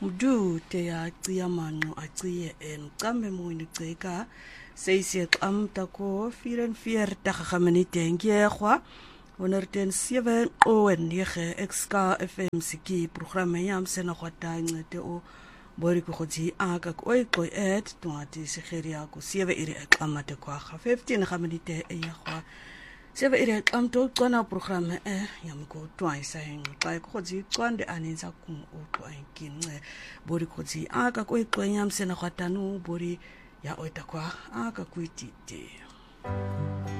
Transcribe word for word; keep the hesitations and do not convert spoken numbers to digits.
Mdu te ya tia manu a tia en kame moini tseka seisi am tako vieren vier daga minute en gwa honderd zeven o en negen X K F M siki programma yam sena kwata ngete o bori ko khoti aka ko ko et tuati segeria ko seven iri aklamate kwa fifteen ga minute e gwa seven iri am to kona programma e yam ko twai saying kai ko khoti kwande aninza ku o twai kinne bori khoti aka ko ko yam sena kwata no bori ya oita kwa aka kuitite